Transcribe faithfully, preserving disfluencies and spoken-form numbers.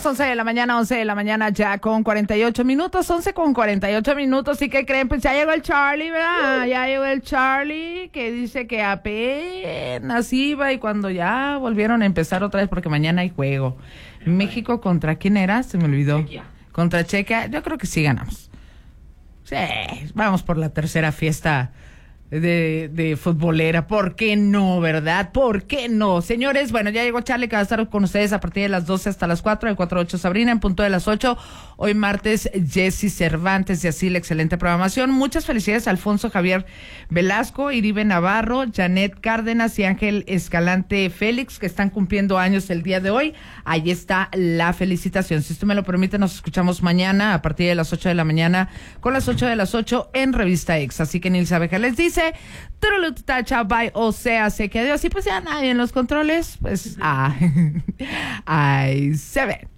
las once de la mañana, once de la mañana ya con cuarenta y ocho minutos, once con cuarenta y ocho minutos. ¿Y qué creen? Pues ya llegó el Charlie, ¿verdad? Ya llegó el Charlie, que dice que apenas iba y cuando ya volvieron a empezar otra vez, porque mañana hay juego. México contra ¿quién era? Se me olvidó. Chequia. Contra Chequia. Yo creo que sí ganamos. Sí, vamos por la tercera fiesta de, de futbolera. ¿Por qué no, verdad? ¿Por qué no? Señores, bueno, ya llegó Charlie, que va a estar con ustedes a partir de las doce hasta las cuatro, el cuatro ocho Sabrina, en punto de las ocho. Hoy martes, Jessy Cervantes y así la excelente programación. Muchas felicidades a Alfonso Javier Velasco, Iribe Navarro, Janet Cárdenas y Ángel Escalante Félix, que están cumpliendo años el día de hoy. Ahí está la felicitación. Si usted me lo permite, nos escuchamos mañana a partir de las ocho de la mañana con las ocho de las ocho en Revista X. Así que Nilsa Abeja les dice Turulutacha, bye, o sea, sé que adiós. Y pues ya nadie en los controles, pues, ah, ahí se ve.